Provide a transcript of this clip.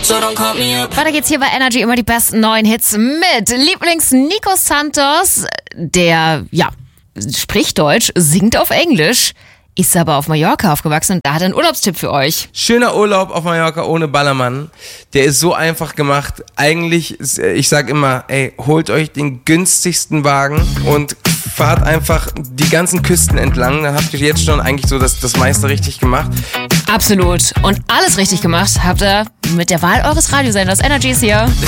Weiter geht's hier bei Energy, immer die besten neuen Hits mit Lieblings-Nico Santos, der, spricht Deutsch, singt auf Englisch, ist aber auf Mallorca aufgewachsen und da hat er einen Urlaubstipp für euch. Schöner Urlaub auf Mallorca ohne Ballermann. Der ist so einfach gemacht. Eigentlich, ich sag immer, holt euch den günstigsten Wagen und fahrt einfach die ganzen Küsten entlang. Dann habt ihr jetzt schon eigentlich so das meiste richtig gemacht. Absolut. Und alles richtig gemacht habt ihr mit der Wahl eures Radiosenders. Energy ist hier.